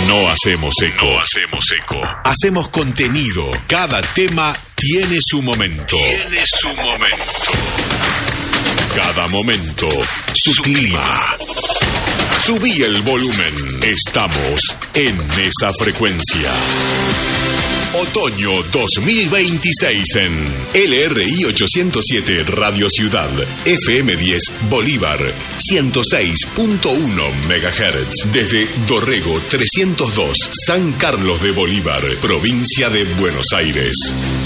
No hacemos eco. Hacemos contenido. Cada tema tiene su momento. Cada momento, su clima. Subí el volumen. Estamos en esa frecuencia. Otoño 2026 en LRI 807 Radio Ciudad, FM 10 Bolívar, 106.1 MHz. Desde Dorrego 302, San Carlos de Bolívar, provincia de Buenos Aires.